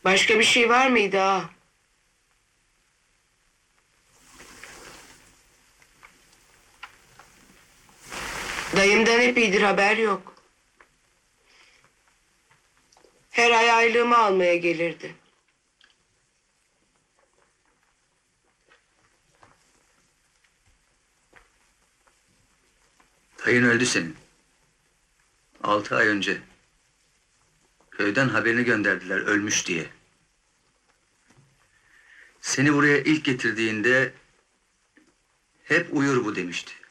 Başka bir şey var mıydı ağa? Dayımdan epeydir haber yok. Her ay aylığımı almaya gelirdi. Dayın öldü senin. 6 ay önce. Köyden haberini gönderdiler ölmüş diye. Seni buraya ilk getirdiğinde hep uyur bu demişti.